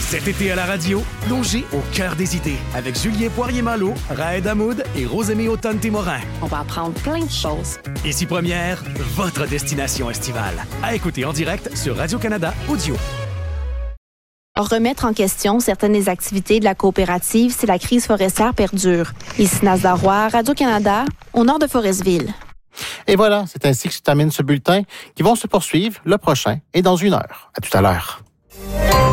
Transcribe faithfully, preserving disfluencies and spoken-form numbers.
Cet été à la radio, plongez au cœur des idées avec Julien Poirier-Malo, Raed Hamoud et Rosemée Automne-Témorin. On va apprendre plein de choses. Ici Première, votre destination estivale. À écouter en direct sur Radio-Canada Audio. Remettre en question certaines des activités de la coopérative si la crise forestière perdure. Ici Nazda Roy, Radio-Canada, au nord de Forestville. Et voilà, c'est ainsi que se termine ce bulletin qui vont se poursuivre le prochain et dans une heure. À tout à l'heure.